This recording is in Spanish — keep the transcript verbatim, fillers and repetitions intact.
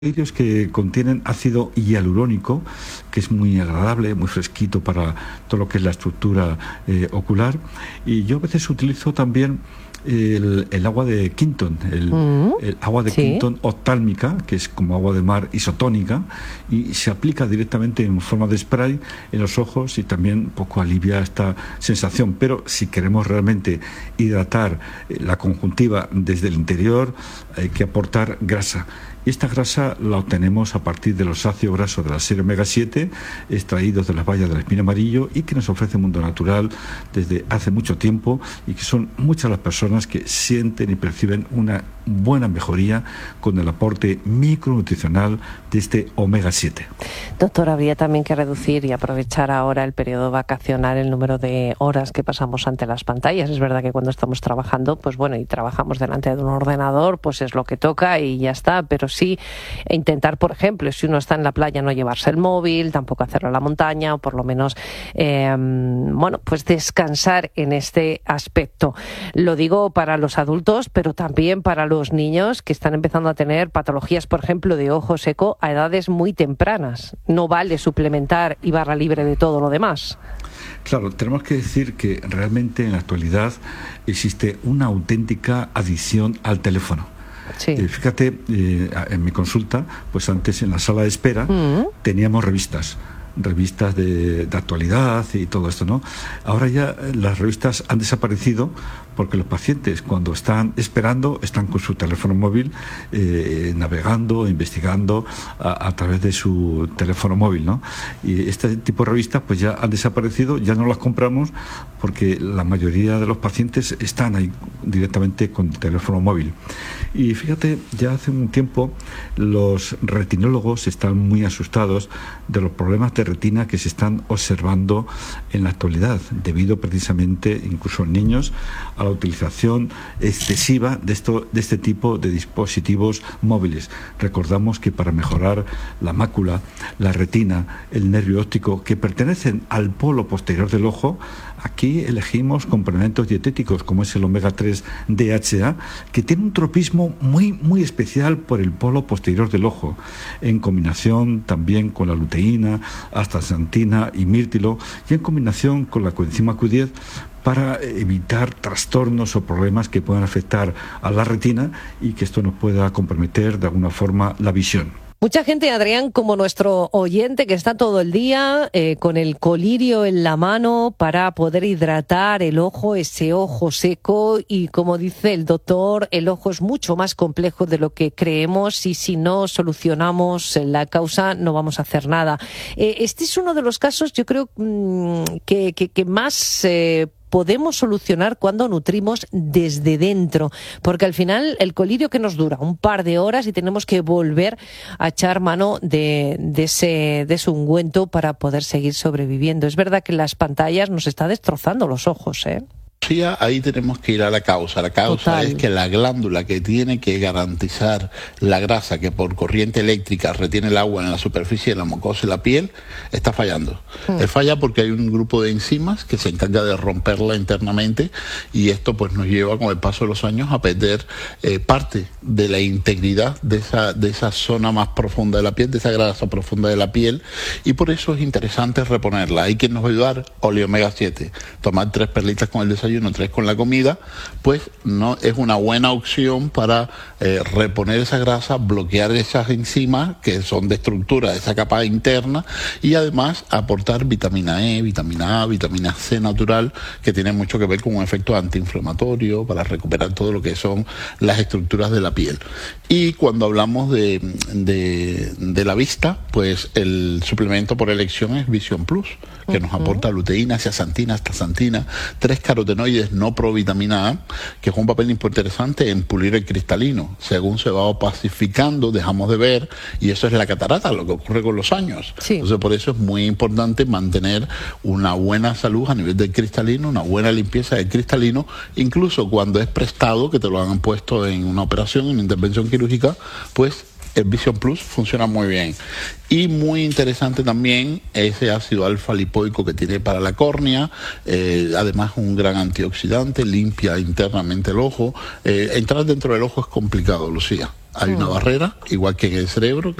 Vídeos que contienen ácido hialurónico, que es muy agradable, muy fresquito para todo lo que es la estructura eh, ocular. Y yo a veces utilizo también el, el agua de Quinton, el, mm, el agua de ¿sí? Quinton oftálmica, que es como agua de mar isotónica, y se aplica directamente en forma de spray en los ojos y también un poco alivia esta sensación. Pero si queremos realmente hidratar la conjuntiva desde el interior, hay que aportar grasa. Y esta grasa la obtenemos a partir de los ácidos grasos de la serie omega siete, extraídos de las bayas del espino amarillo y que nos ofrece el mundo natural desde hace mucho tiempo, y que son muchas las personas que sienten y perciben una buena mejoría con el aporte micronutricional de este omega siete. Doctor, habría también que reducir y aprovechar ahora el periodo vacacional el número de horas que pasamos ante las pantallas. Es verdad que cuando estamos trabajando, pues bueno, y trabajamos delante de un ordenador, pues es lo que toca y ya está, pero sí intentar, por ejemplo, si uno está en la playa, no llevarse el móvil, tampoco hacerlo en la montaña, o por lo menos, eh, bueno, pues descansar en este aspecto. Lo digo para los adultos, pero también para los niños que están empezando a tener patologías, por ejemplo, de ojo seco a edades muy tempranas. No vale suplementar y barra libre de todo lo demás. Claro, tenemos que decir que realmente en la actualidad existe una auténtica adicción al teléfono. Sí. Eh, fíjate, eh, en mi consulta, pues antes en la sala de espera mm. teníamos revistas, revistas de, de actualidad y todo esto, ¿no? Ahora ya las revistas han desaparecido porque los pacientes, cuando están esperando, están con su teléfono móvil eh, navegando, investigando a, a través de su teléfono móvil, ¿no? Y este tipo de revistas pues ya han desaparecido, ya no las compramos porque la mayoría de los pacientes están ahí directamente con el teléfono móvil. Y fíjate, ya hace un tiempo los retinólogos están muy asustados de los problemas de retina que se están observando en la actualidad, debido precisamente, incluso en niños, a la utilización excesiva de, esto, de este tipo de dispositivos móviles. Recordamos que para mejorar la mácula, la retina, el nervio óptico, que pertenecen al polo posterior del ojo, aquí elegimos complementos dietéticos como es el omega tres D H A, que tiene un tropismo muy, muy especial por el polo posterior del ojo, en combinación también con la luteína, astaxantina y mirtilo, y en combinación con la coenzima Q diez, para evitar trastornos o problemas que puedan afectar a la retina y que esto nos pueda comprometer de alguna forma la visión. Mucha gente, Adrián, como nuestro oyente, que está todo el día eh, con el colirio en la mano para poder hidratar el ojo, ese ojo seco, y como dice el doctor, el ojo es mucho más complejo de lo que creemos y si no solucionamos la causa no vamos a hacer nada. Eh, este es uno de los casos, yo creo, mmm, que, que, que más... Eh, podemos solucionar cuando nutrimos desde dentro, porque al final el colirio que nos dura un par de horas y tenemos que volver a echar mano de, de, ese, de ese ungüento para poder seguir sobreviviendo. Es verdad que las pantallas nos está destrozando los ojos, ¿eh? Ahí tenemos que ir a la causa. La causa Total. es que la glándula que tiene que garantizar la grasa que por corriente eléctrica retiene el agua en la superficie de la mucosa y la piel está fallando. Mm. Falla porque hay un grupo de enzimas que se encarga de romperla internamente, y esto pues nos lleva con el paso de los años a perder eh, parte de la integridad de esa, de esa zona más profunda de la piel, de esa grasa profunda de la piel, y por eso es interesante reponerla. Hay quien nos va a ayudar, Oli omega siete, tomar tres perlitas con el desayuno, tres con la comida, pues no es una buena opción para eh, reponer esa grasa, bloquear esas enzimas que son de estructura de esa capa interna, y además aportar vitamina E, vitamina A, vitamina C natural, que tiene mucho que ver con un efecto antiinflamatorio para recuperar todo lo que son las estructuras de la piel. Y cuando hablamos de, de, de la vista, pues el suplemento por elección es Vision Plus, que uh-huh. nos aporta luteína, zeaxantina, astaxantina, tres carotenoides no provitamina A, que juega un papel interesante en pulir el cristalino. Según se va opacificando, dejamos de ver, y eso es la catarata, lo que ocurre con los años. Sí. Entonces, por eso es muy importante mantener una buena salud a nivel del cristalino, una buena limpieza del cristalino, incluso cuando es prestado, que te lo han puesto en una operación, en una intervención quirúrgica, pues el Vision Plus funciona muy bien. Y muy interesante también ese ácido alfa lipoico que tiene para la córnea, eh, además un gran antioxidante, limpia internamente el ojo. Eh, entrar dentro del ojo es complicado, Lucía. hay una barrera, igual que en el cerebro,